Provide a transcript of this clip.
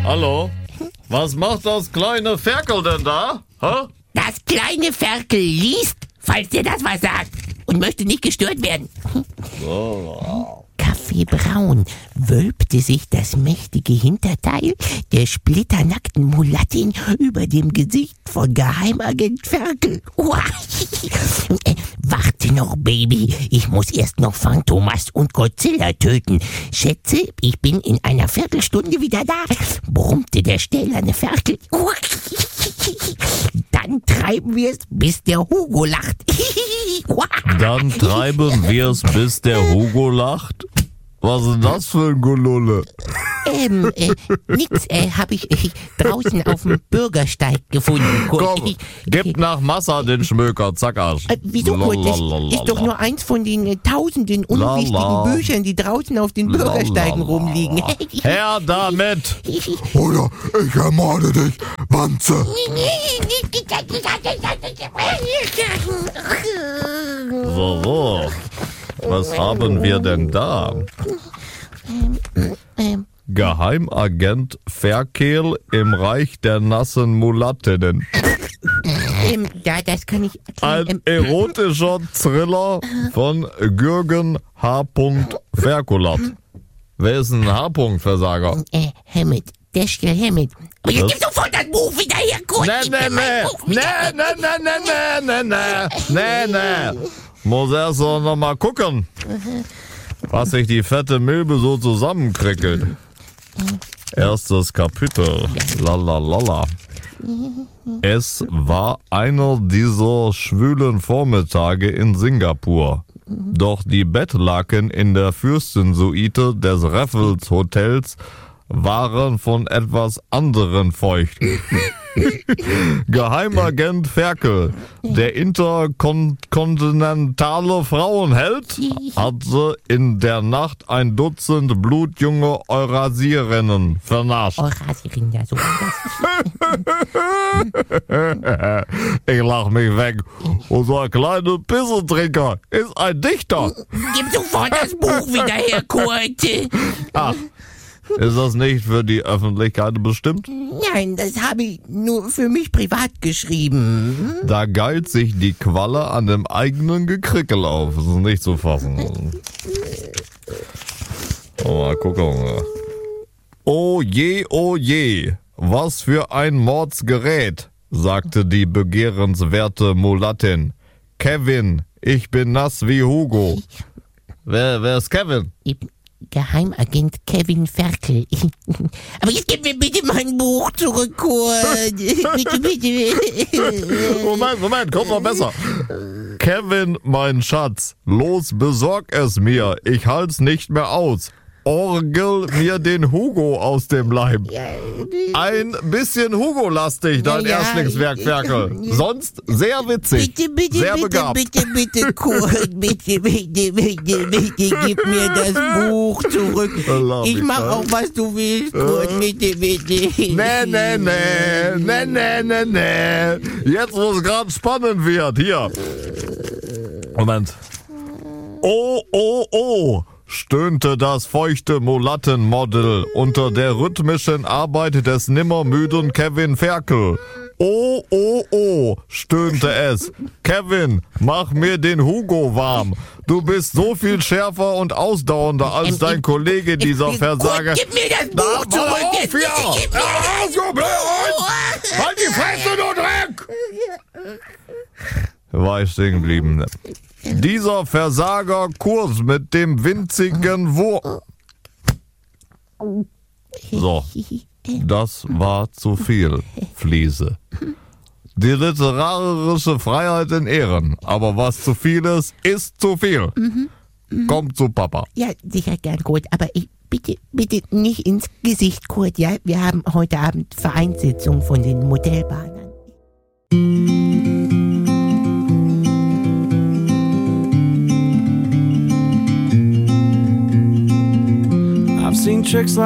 Hallo? Was macht das kleine Ferkel denn da? Hä? Das kleine Ferkel liest, falls dir das was sagt, und möchte nicht gestört werden. Kaffeebraun wölbte sich das mächtige Hinterteil der splitternackten Mulattin über dem Gesicht von Geheimagent Ferkel. Warte noch, Baby, ich muss erst noch Phantomas und Godzilla töten. Schätze, ich bin in einer Viertelstunde wieder da, brummte der stählerne Ferkel. Dann treiben wir's, bis der Hugo lacht. Dann treiben wir's, bis der Hugo lacht? Was ist das für ein Gululle? Nix, hab ich draußen auf dem Bürgersteig gefunden. Kurt. Komm, gib nach Massa den Schmöker, zack Arsch. Wieso, Kurt? Das ist doch nur eins von den tausenden unwichtigen Büchern, die draußen auf den Bürgersteigen rumliegen. Her damit! Oder ich ermorde dich, Wanze. So. Was haben wir denn da? Geheimagent Ferkel im Reich der nassen Mulattinnen. Ja, das kann ich Ein erotischer Thriller von Jürgen H. Ferkulat. Wer ist ein H-Versager? Hammett. Deschkel Hammett. Aber jetzt gib sofort das Buch wieder her, Kurt. Nee. Muss erst noch mal gucken, was sich die fette Milbe so zusammenkrickelt. Erstes Kapitel. Lalalala. Es war einer dieser schwülen Vormittage in Singapur. Doch die Bettlaken in der Fürstensuite des Raffles Hotels waren von etwas anderen feucht. Geheimagent Ferkel, der interkontinentale Frauenheld, hatte in der Nacht ein Dutzend blutjunge Eurasierinnen vernascht. Eurasierin, ja, so Ich lach mich weg. Unser kleiner Pissentrinker ist ein Dichter. Gib sofort das Buch wieder her, Kurt. Ach, ist das nicht für die Öffentlichkeit bestimmt? Nein, das habe ich nur für mich privat geschrieben. Da geilt sich die Qualle an dem eigenen Gekrickel auf. Das ist nicht zu fassen. Mal gucken. Oh je, was für ein Mordsgerät, sagte die begehrenswerte Mulattin. Kevin, ich bin nass wie Hugo. Wer ist Kevin? Geheimagent Kevin Ferkel. Aber jetzt gib mir bitte mein Buch zurück, Kurt. Bitte. Moment, kommt noch besser. Kevin, mein Schatz, los, besorg es mir. Ich halt's nicht mehr aus. Orgel mir den Hugo aus dem Leib. Ein bisschen Hugo-lastig, dein Erstlingswerk, Ferkel. Sonst sehr witzig. Bitte, sehr begabt. Bitte, Kurt. Bitte, gib mir das Buch zurück. Ich mach auch, was du willst, Kurt. Bitte. Nee. Jetzt, wo es gerade spannend wird. Hier. Moment. Oh. Stöhnte das feuchte Mulattenmodel unter der rhythmischen Arbeit des nimmermüden Kevin Ferkel. Oh, stöhnte es. Kevin, mach mir den Hugo warm. Du bist so viel schärfer und ausdauernder als dein Kollege, dieser Versager. Gib mir das Buch zurück. Halt die Fresse, du Dreck! War ich stehen geblieben. Dieser Versager-Kurs mit dem winzigen So, das war zu viel, Fliese. Die literarische Freiheit in Ehren, aber was zu viel ist zu viel. Komm zu Papa. Ja, sicher gern, Kurt, aber bitte nicht ins Gesicht, Kurt, ja? Wir haben heute Abend Vereinssitzung von den Modellbahnern. I've seen tricks like